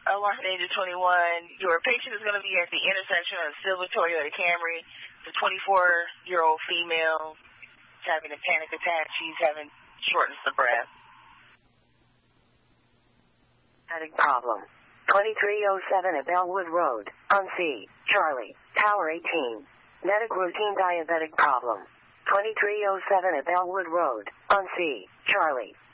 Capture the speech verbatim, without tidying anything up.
Omar Danger twenty-one. Your patient is going to be at the intersection of Silver Toyota Camry. The twenty-four-year-old female is having a panic attack. She's having shortness of breath. Medic problem. twenty-three oh seven at Bellwood Road, on C, Charlie, Tower eighteen. Medic routine diabetic problem. twenty-three oh seven at Bellwood Road, on C, Charlie,